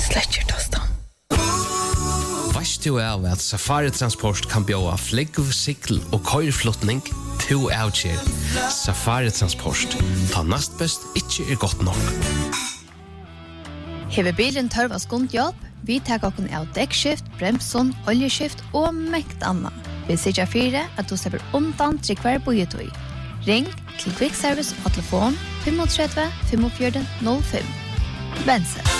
släcker tostan. Vast du av at Safari Transport kan bjóa flegg, sikl og køyrflutning to avgjør. Safari Transport. Ta nast best ikke godt nok. Hever bilen tørv av skundjobb, vi tar okken av dekkskift, bremson, oljeskift og mekt anna. Vi sier 4 at du slipper undan til hver bojetøy. Ring til Quick Service og telefon 35 45 05. Bense.